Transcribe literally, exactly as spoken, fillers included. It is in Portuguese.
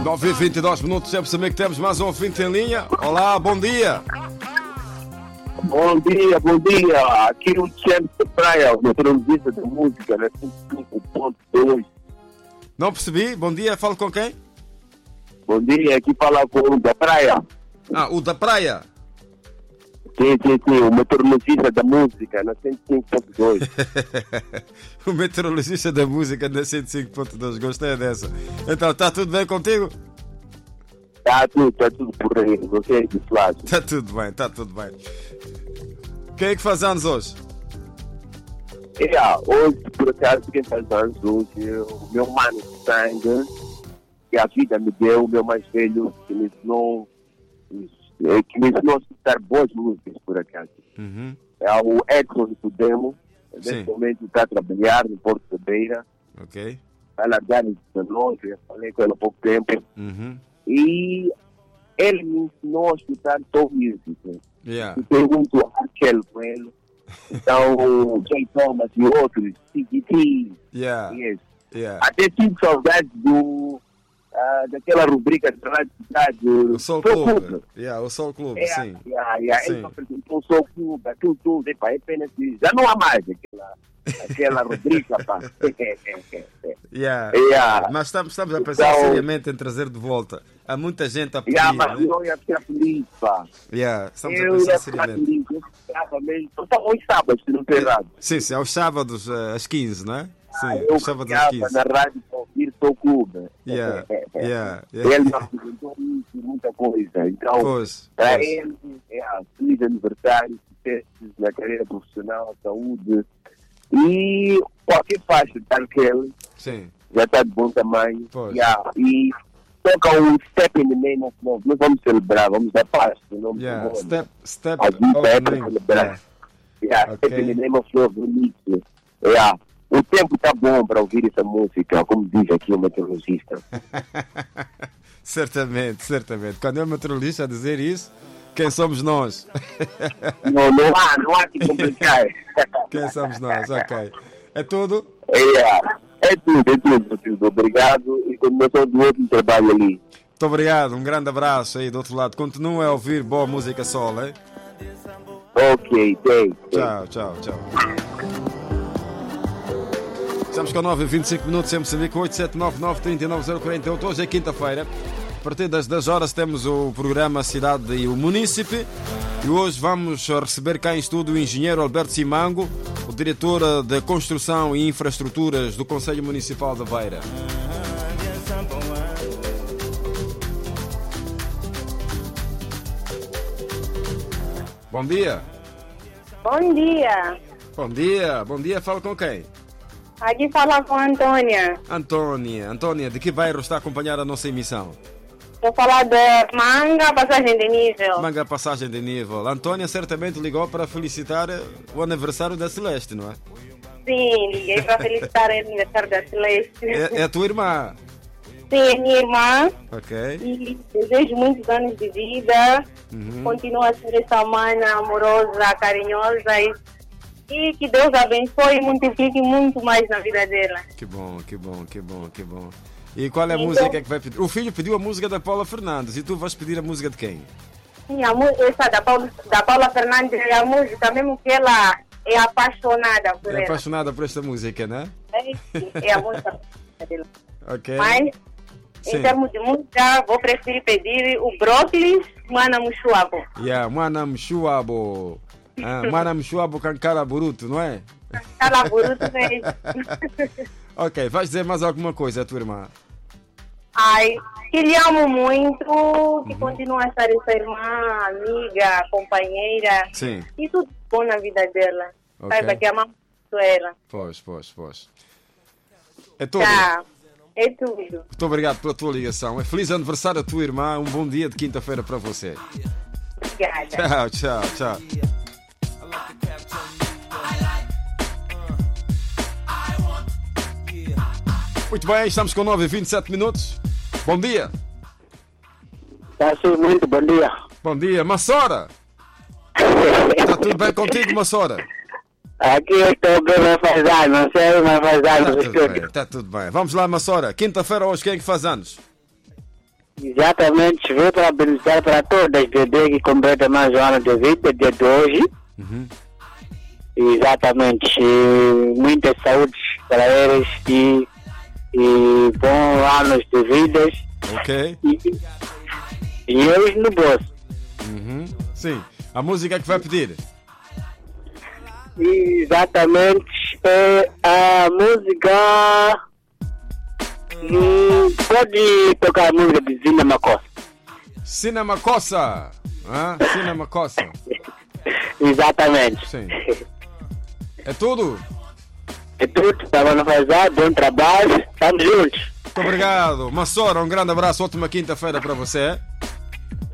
nove e vinte e dois minutos, sempre saber que temos mais um ouvinte em linha. Olá, bom dia. Bom dia, bom dia. Aqui é o Luciano de Praia, o meteorologista de música na cento e cinco ponto dois. Não percebi, bom dia, falo com quem? Bom dia, aqui fala com o da Praia. Ah, o da Praia. Sim, sim, sim, o meteorologista da música na cento e cinco ponto dois. O meteorologista da música na cento e cinco ponto dois, gostei dessa. Então, está tudo bem contigo? Está tudo, está tudo por aí, vocês de Flávio. Está tudo bem, está tudo bem. Quem é que faz anos hoje? É, hoje, por acaso, quem faz anos hoje é o meu mano de sangue, que a vida me deu, o meu mais velho, que me ensinou, que me ensinou a escutar boas músicas, por acaso. Uhum. É o Edson Podemos, neste Sim. momento está a trabalhar no Porto da Beira, Ok. está a largar de nós, eu falei com ele há pouco tempo, Uhum. e ele me ensinou a escutar soul music. Yeah. Eu pergunto a Raquel com ele, então, Jay Thomas e outros, C D T, Yeah. yes. Yeah. Até sinto saudades do, ah, daquela rubrica de rádio cidade, O Soul Club. Yeah, o Soul Club, É, sim. yeah, yeah. Sim. Ele só apresentou o Soul Club, tudo, tudo, epa, é pena que já não há mais aquela, aquela rubrica, pá. Yeah. Yeah. Mas estamos, estamos a pensar Então- seriamente em trazer de volta. Há muita gente a pedir. Yeah, mas né? eu ia ficar feliz, pá. Yeah, estamos a Eu pensar ia ficar seriamente. feliz, eu ficava mesmo. Então, aos sábados, se não estou errado. Sim, sim, aos sábados eh, às quinze, não é? Sim, Ah, eu aos sábados às ficava quinze. na rádio para ouvir Soul Club. Yeah, yeah, yeah. Ele me apresentou muito, muita coisa. Então, Pois, para pois. ele, é, feliz aniversário, sucessos na carreira profissional, saúde. E qualquer faixa daquele Sim, já está de bom tamanho. Pois. Yeah. E toca um Step in the Name of Love. Nós vamos celebrar, vamos dar paz. Em nome yeah. do mundo. Step, step A vida of é the para name. celebrar. Yeah. Yeah, Ok. Step in the Name of Love, remix. Yeah. O tempo está bom para ouvir essa música, como diz aqui o meteorologista. Certamente, certamente. Quando é o meteorologista a dizer isso, quem somos nós? Não, não há, não há que complicar. Quem somos nós? Ok. É tudo? Yeah. É tudo, é tudo, é tudo. Obrigado e continuação do outro trabalho ali. Muito obrigado, um grande abraço aí do outro lado. Continua a ouvir boa música solo, hein? Ok, tem. Tchau, tchau, tchau. Estamos com nove e vinte e cinco minutos, sempre Moçambique, oito sete nove nove, três nove zero quatro oito. Hoje é quinta-feira. A partir das dez horas temos o programa Cidade e o Munícipe. E hoje vamos receber cá em estúdio o engenheiro Alberto Simango, o diretor de Construção e Infraestruturas do Conselho Municipal da Beira. Bom dia. Bom dia. Bom dia. Bom dia. Fala com quem? Aqui fala com a Antônia. Antônia. Antônia, de que bairro está a acompanhar a nossa emissão? Vou falar de Manga, passagem de nível. Manga passagem de nível. Antônia certamente ligou para felicitar o aniversário da Celeste, não é? Sim, liguei para felicitar o aniversário da Celeste. É, é a tua irmã. Sim, é minha irmã. Ok. E desejo muitos anos de vida. Uhum. Continua a ser essa mãe amorosa, carinhosa. E, e que Deus abençoe e multiplique muito mais na vida dela. Que bom, que bom, que bom, que bom. E qual é a Então- música que vai pedir? O filho pediu a música da Paula Fernandes e tu vais pedir a música de quem? Sim, a música essa da Paula, da Paula Fernandes é a música, mesmo que ela é apaixonada por É ela. apaixonada por esta música, né? É, é a música dela. Ok. Mas, Sim. em termos de música, vou preferir pedir o Brócolis, Mana Mushuabo. Yeah, Mwana Mshuabo. Ah, Mwana Mshuabo Kankara Buruto, não é? Cala Buruto mesmo. Ok, vais dizer mais alguma coisa à tua irmã? Ai, que lhe amo muito, que Uhum. continua a ser essa irmã, amiga, companheira. Sim. E tudo bom na vida dela. Ok. Saiba que amamos muito ela. Pois, pois, pois. É tudo. Tá, é tudo. Muito obrigado pela tua ligação. É feliz aniversário à tua irmã. Um bom dia de quinta-feira para você. Obrigada. Tchau, tchau, tchau. Muito bem, estamos com nove e vinte e sete minutos. Bom dia. Está sim, muito bom dia. Bom dia, Massora. Está tudo bem contigo, Massora? Aqui eu estou bem, vai fazer anos, não sei, mas faz Está anos. tudo bem, está tudo bem. Vamos lá, Massora. Quinta-feira hoje, quem é que faz anos? Exatamente, veio para beneficiar para todas as bebês que completam mais um ano de vida, dia de hoje. Uhum. Exatamente, muita saúde para eles e, e bons anos de vida. Ok. E, e eles no bolso. Uhum. Sim. A música que vai pedir? Exatamente, é a música. Hum, pode tocar a música de Cinema Costa. Cinema Costa. Ah, Cinema Costa. Exatamente. Sim. É tudo? É tudo, estava a fazer, bom trabalho, estamos juntos. Muito obrigado. Massora, um grande abraço, ótima quinta-feira para você.